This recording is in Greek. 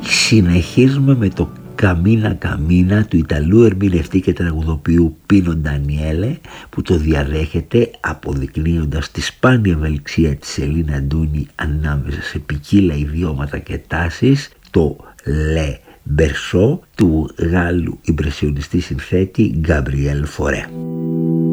Συνεχίζουμε με το Καμίνα Καμίνα του Ιταλού ερμηνευτή και τραγουδοποιού Πίνο Ντανιέλε, που το διαδέχεται αποδεικνύοντας τη σπάνια ευελιξία της Σελίνα Αντούνη ανάμεσα σε ποικίλα ιδιώματα και τάσεις, το Le Berceau του Γάλλου ιμπρεσιονιστή συνθέτη Γκάμπριελ Φορέ.